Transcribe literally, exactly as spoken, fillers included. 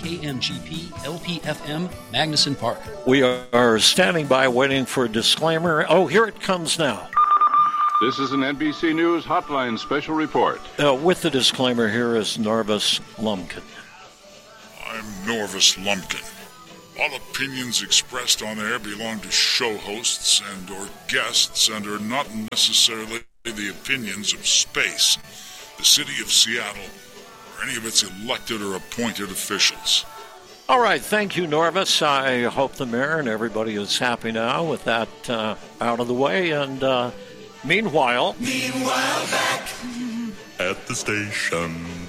K M G P L P F M, Magnuson Park. We are standing by waiting for a disclaimer. Oh, here it comes now. This is an N B C News Hotline special report. Uh, with the disclaimer, here is Norvis Lumpkin. I'm Norvis Lumpkin. All opinions expressed on air belong to show hosts and or guests and are not necessarily the opinions of space, the city of Seattle, or any of its elected or appointed officials. All right, thank you, Norvis. I hope the mayor and everybody is happy now with that uh, out of the way. And uh, meanwhile... Meanwhile, back at the station...